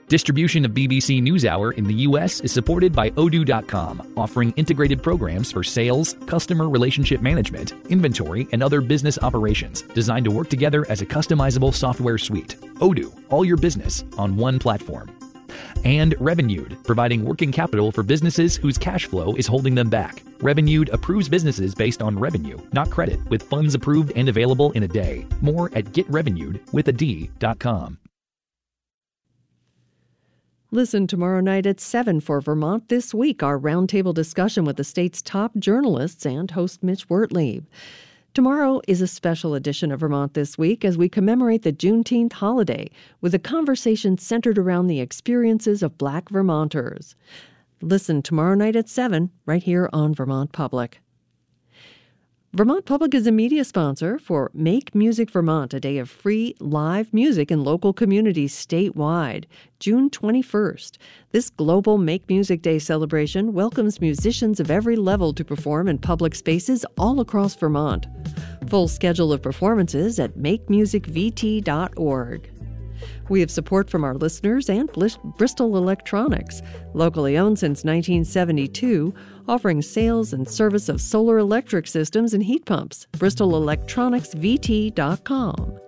Distribution of BBC NewsHour in the U.S. is supported by Odoo.com, offering integrated programs for sales, customer relationship management, inventory, and other business operations designed to work together as a customizable software suite. Odoo, all your business on one platform. And Revenued, providing working capital for businesses whose cash flow is holding them back. Revenued approves businesses based on revenue, not credit, with funds approved and available in a day. More at getrevenued.com. Listen tomorrow night at 7 for Vermont This Week, our roundtable discussion with the state's top journalists and host Mitch Wertlieb. Tomorrow is a special edition of Vermont This Week as we commemorate the Juneteenth holiday with a conversation centered around the experiences of Black Vermonters. Listen tomorrow night at 7 right here on Vermont Public. Vermont Public is a media sponsor for Make Music Vermont, a day of free live music in local communities statewide, June 21st. This global Make Music Day celebration welcomes musicians of every level to perform in public spaces all across Vermont. Full schedule of performances at makemusicvt.org. We have support from our listeners and Bristol Electronics, locally owned since 1972, offering sales and service of solar electric systems and heat pumps. BristolElectronicsVT.com.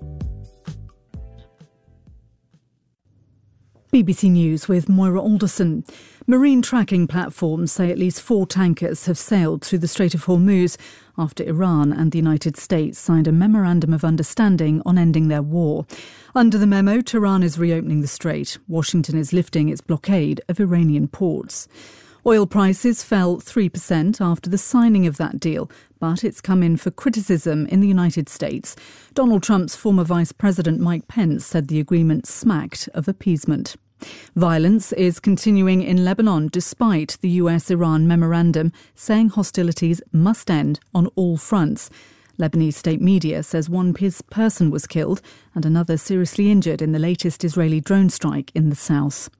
BBC News with Moira Alderson. Marine tracking platforms say at least 4 tankers have sailed through the Strait of Hormuz after Iran and the United States signed a memorandum of understanding on ending their war. Under the memo, Tehran is reopening the strait. Washington is lifting its blockade of Iranian ports. Oil prices fell 3% after the signing of that deal, but it's come in for criticism in the United States. Donald Trump's former Vice President Mike Pence said the agreement smacked of appeasement. Violence is continuing in Lebanon despite the US-Iran memorandum saying hostilities must end on all fronts. Lebanese state media says one person was killed and another seriously injured in the latest Israeli drone strike in the south.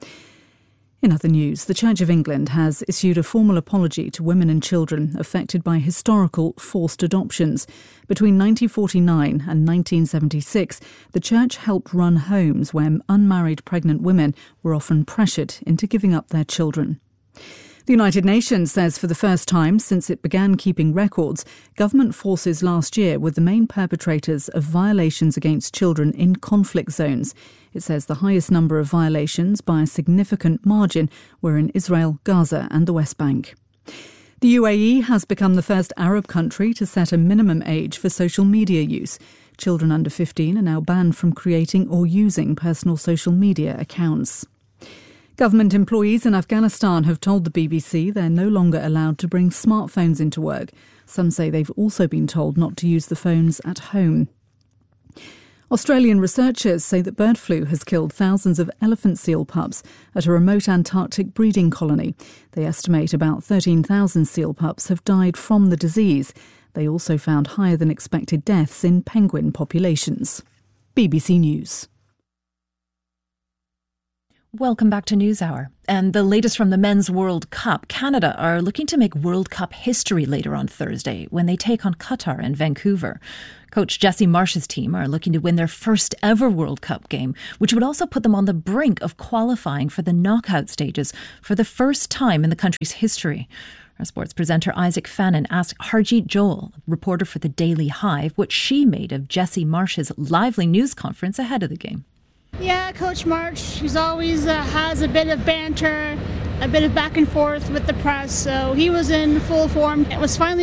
In other news, the Church of England has issued a formal apology to women and children affected by historical forced adoptions. Between 1949 and 1976, the Church helped run homes where unmarried pregnant women were often pressured into giving up their children. The United Nations says for the first time since it began keeping records, government forces last year were the main perpetrators of violations against children in conflict zones. It says the highest number of violations by a significant margin were in Israel, Gaza and the West Bank. The UAE has become the first Arab country to set a minimum age for social media use. Children under 15 are now banned from creating or using personal social media accounts. Government employees in Afghanistan have told the BBC they're no longer allowed to bring smartphones into work. Some say they've also been told not to use the phones at home. Australian researchers say that bird flu has killed thousands of elephant seal pups at a remote Antarctic breeding colony. They estimate about 13,000 seal pups have died from the disease. They also found higher than expected deaths in penguin populations. BBC News. Welcome back to NewsHour. And the latest from the Men's World Cup. Canada are looking to make World Cup history later on Thursday when they take on Qatar in Vancouver. Coach Jesse Marsh's team are looking to win their first ever World Cup game, which would also put them on the brink of qualifying for the knockout stages for the first time in the country's history. Our sports presenter Isaac Fannin asked Harjeet Joel, reporter for the Daily Hive, what she made of Jesse Marsh's lively news conference ahead of the game. Yeah, Coach Marsh, he's always has a bit of banter, a bit of back and forth with the press, so he was in full form. It was finally